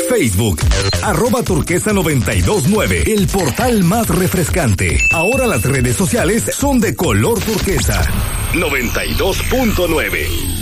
Facebook, @turquesa929, el portal más refrescante. Ahora las redes sociales son de color turquesa. 92.9.